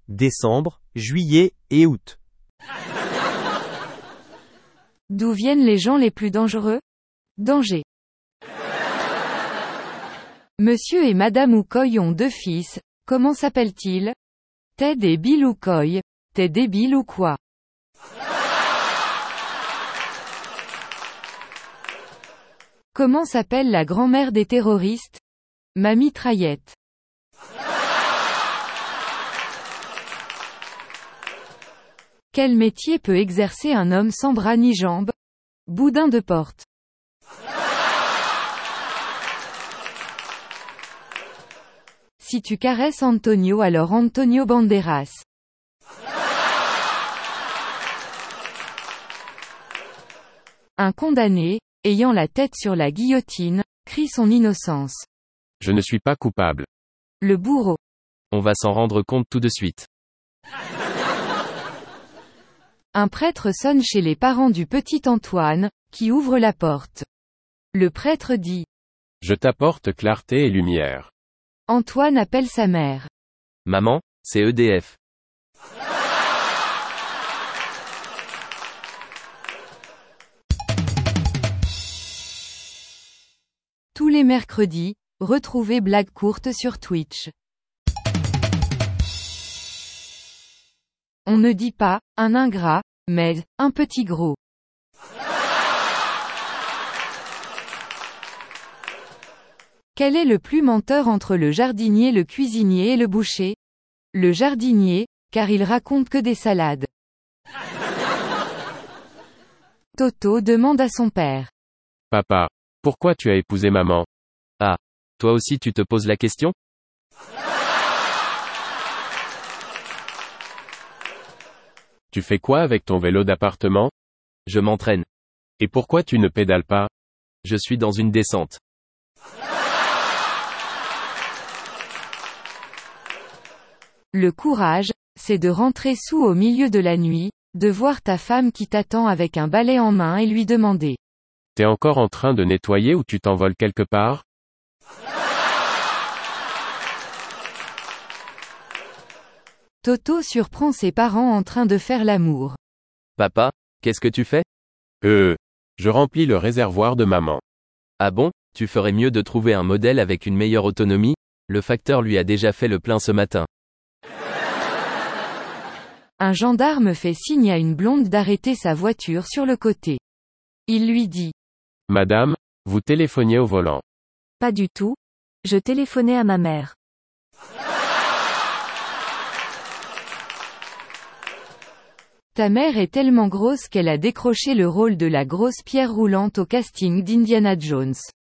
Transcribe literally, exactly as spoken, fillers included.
décembre, juillet et août. D'où viennent les gens les plus dangereux? Danger. Monsieur et Madame Oukoy ont deux fils, comment s'appellent-ils? Ted et Bill Oukoy. T'es débile ou quoi? Comment s'appelle la grand-mère des terroristes? Ma mitraillette. Quel métier peut exercer un homme sans bras ni jambes? Boudin de porte. Si tu caresses Antonio, alors Antonio Banderas. Un condamné, ayant la tête sur la guillotine, crie son innocence. Je ne suis pas coupable. Le bourreau. On va s'en rendre compte tout de suite. Un prêtre sonne chez les parents du petit Antoine, qui ouvre la porte. Le prêtre dit. Je t'apporte clarté et lumière. Antoine appelle sa mère. Maman, c'est E D F. Tous les mercredis, retrouvez Blagues courtes sur Twitch. On ne dit pas, un ingrat, mais, un petit gros. Quel est le plus menteur entre le jardinier, le cuisinier et le boucher? Le jardinier, car il raconte que des salades. Toto demande à son père. Papa, pourquoi tu as épousé maman? Ah, toi aussi tu te poses la question? Tu fais quoi avec ton vélo d'appartement? Je m'entraîne. Et pourquoi tu ne pédales pas? Je suis dans une descente. Le courage, c'est de rentrer sous au milieu de la nuit, de voir ta femme qui t'attend avec un balai en main et lui demander. T'es encore en train de nettoyer ou tu t'envoles quelque part? Toto surprend ses parents en train de faire l'amour. Papa, qu'est-ce que tu fais? Euh, je remplis le réservoir de maman. Ah bon, tu ferais mieux de trouver un modèle avec une meilleure autonomie? Le facteur lui a déjà fait le plein ce matin. Un gendarme fait signe à une blonde d'arrêter sa voiture sur le côté. Il lui dit. Madame, vous téléphoniez au volant. Pas du tout. Je téléphonais à ma mère. Ta mère est tellement grosse qu'elle a décroché le rôle de la grosse pierre roulante au casting d'Indiana Jones.